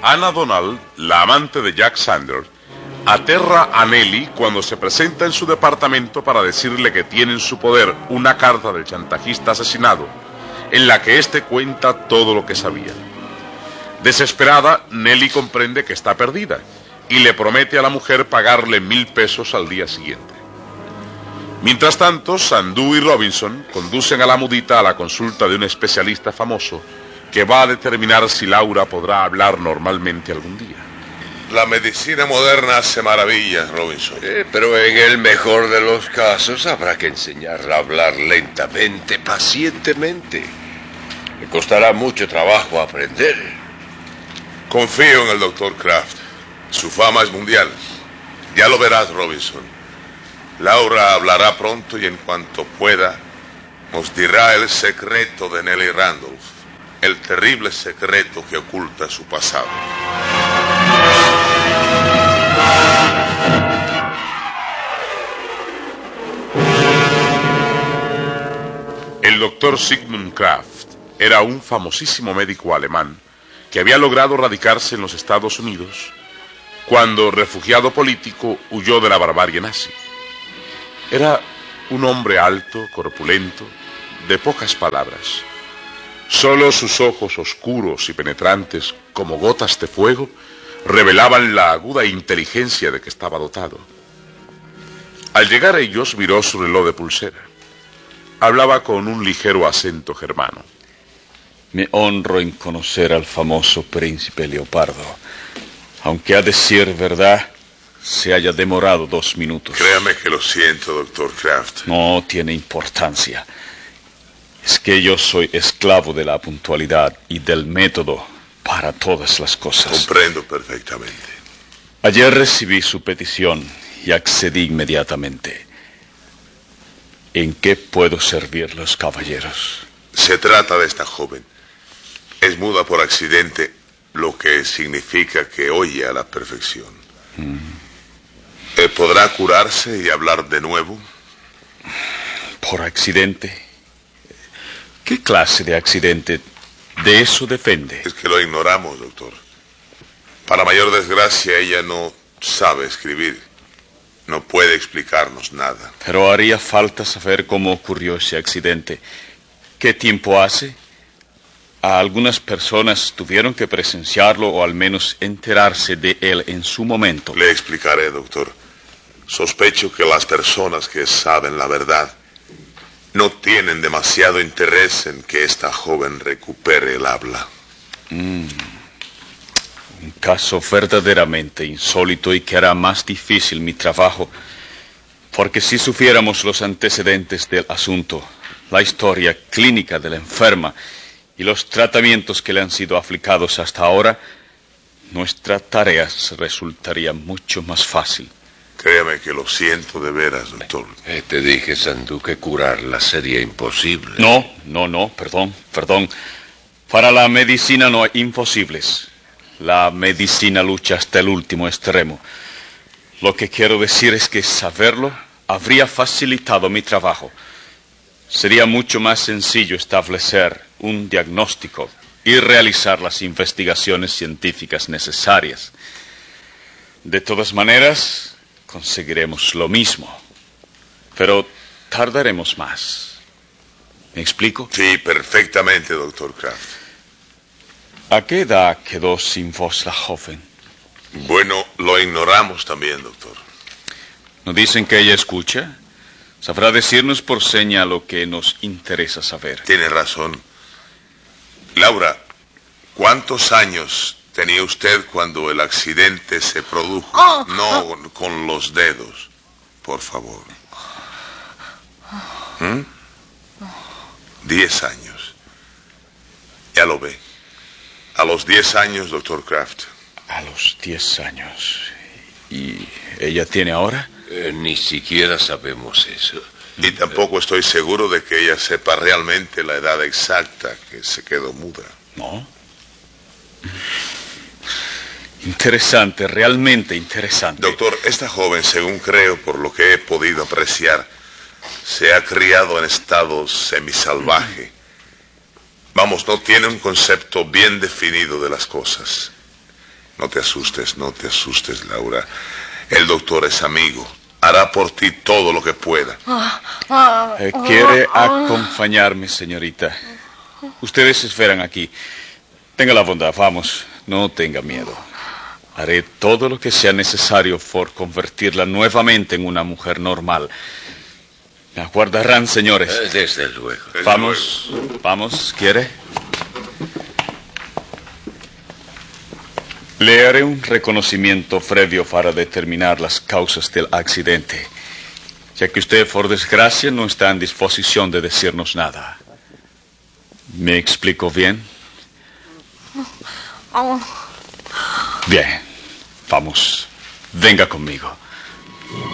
Anna Donald, la amante de Jack Sanders, aterra a Nellie cuando se presenta en su departamento para decirle que tiene en su poder una carta del chantajista asesinado, en la que éste cuenta todo lo que sabía. Desesperada, Nellie comprende que está perdida y le promete a la mujer pagarle 1,000 pesos al día siguiente. Mientras tanto, Sandú y Robinson conducen a la mudita a la consulta de un especialista famoso que va a determinar si Laura podrá hablar normalmente algún día. La medicina moderna hace maravillas, Robinson. Pero en el mejor de los casos habrá que enseñarla a hablar lentamente, pacientemente. Le costará mucho trabajo aprender. Confío en el Dr. Kraft. Su fama es mundial. Ya lo verás, Robinson. Laura hablará pronto y en cuanto pueda nos dirá el secreto de Nellie Randolph, el terrible secreto que oculta su pasado. El doctor Sigmund Kraft era un famosísimo médico alemán que había logrado radicarse en los Estados Unidos cuando, refugiado político, huyó de la barbarie nazi. Era un hombre alto, corpulento, de pocas palabras. Solo sus ojos oscuros y penetrantes, como gotas de fuego, revelaban la aguda inteligencia de que estaba dotado. Al llegar a ellos, miró su reloj de pulsera. Hablaba con un ligero acento germano. Me honro en conocer al famoso príncipe Leopardo, aunque a decir verdad se haya demorado 2 minutos. Créame que lo siento, Dr. Kraft. No tiene importancia. Es que yo soy esclavo de la puntualidad y del método para todas las cosas. Comprendo perfectamente. Ayer recibí su petición y accedí inmediatamente. ¿En qué puedo servirlos, caballeros? Se trata de esta joven. Es muda por accidente, lo que significa que oye a la perfección. ¿Podrá curarse y hablar de nuevo? ¿Por accidente? ¿Qué clase de accidente? De eso depende. Es que lo ignoramos, doctor. Para mayor desgracia, ella no sabe escribir. No puede explicarnos nada. Pero haría falta saber cómo ocurrió ese accidente. ¿Qué tiempo hace? Algunas personas tuvieron que presenciarlo o al menos enterarse de él en su momento. Le explicaré, doctor. Sospecho que las personas que saben la verdad no tienen demasiado interés en que esta joven recupere el habla. Un caso verdaderamente insólito y que hará más difícil mi trabajo, porque si supiéramos los antecedentes del asunto, la historia clínica de la enferma y los tratamientos que le han sido aplicados hasta ahora, nuestra tarea resultaría mucho más fácil. Créame que lo siento de veras, doctor. Te dije, Sandú, que curarla sería imposible. No, perdón. Para la medicina no hay imposibles. La medicina lucha hasta el último extremo. Lo que quiero decir es que saberlo habría facilitado mi trabajo. Sería mucho más sencillo establecer un diagnóstico y realizar las investigaciones científicas necesarias. De todas maneras, conseguiremos lo mismo, pero tardaremos más. ¿Me explico? Sí, perfectamente, doctor Kraft. ¿A qué edad quedó sin voz la joven? Bueno, lo ignoramos también, doctor. ¿No dicen que ella escucha? Sabrá decirnos por seña lo que nos interesa saber. Tiene razón. Laura, ¿cuántos años tenía usted cuando el accidente se produjo? No con los dedos, por favor. 10 años. Ya lo ve. A los 10 años, doctor Kraft. A los 10 años. ¿Y ella tiene ahora? Ni siquiera sabemos eso. Y tampoco estoy seguro de que ella sepa realmente la edad exacta que se quedó muda. ¿No? Interesante, realmente interesante. Doctor, esta joven, según creo, por lo que he podido apreciar, se ha criado en estado semisalvaje. Vamos, no tiene un concepto bien definido de las cosas. No te asustes, Laura. El doctor es amigo. Hará por ti todo lo que pueda. ¿Quiere acompañarme, señorita? Ustedes esperan aquí. Tenga la bondad, vamos. No tenga miedo. Haré todo lo que sea necesario por convertirla nuevamente en una mujer normal. ¿Me aguardarán, señores? Desde luego. Vamos, vamos, ¿quiere? Le haré un reconocimiento previo para determinar las causas del accidente, ya que usted, por desgracia, no está en disposición de decirnos nada. ¿Me explico bien? Bien, vamos, venga conmigo.